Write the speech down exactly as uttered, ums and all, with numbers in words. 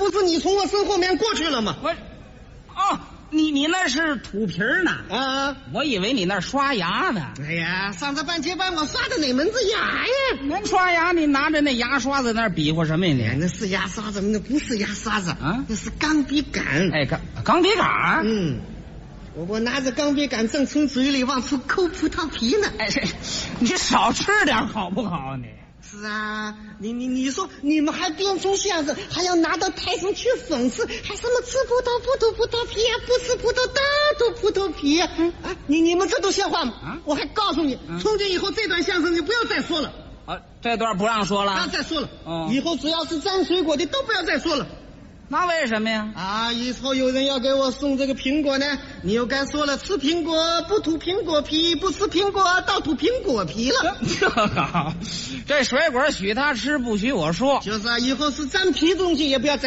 不是你从我身后面过去了吗？ 我，哦，你你那是吐皮儿呢？ 啊， 我以为你那刷牙呢。 哎呀，上这半截班我刷的哪门子牙呀？ 能刷牙，你拿着那牙刷在那儿比划什么呀哎， 你？ 那是牙刷子，那不是牙刷子啊， 那是钢笔杆。 哎，钢钢笔杆儿。 嗯，我我拿着钢笔杆正从嘴里往出抠葡萄皮呢。 哎，这你少吃点好不好？你是啊，你你你说你们还编出相声，还要拿到台上去讽刺，还什么吃葡萄不吐葡萄皮呀、啊，不吃葡萄大吐葡萄皮呀、啊嗯！啊，你你们这都像话吗？啊，我还告诉你，嗯、从今以后这段相声你不要再说了。 啊，这段不让说了， 不要再说了。 哦， 以后只要是沾水果的都不要再说了。 那为什么呀？ 啊，以后有人要给我送这个苹果呢，你又该说了，吃苹果不吐苹果皮，不吃苹果倒吐苹果皮了。 这好，这水果许他吃，不许我说。 就是啊，以后是沾皮东西也不要再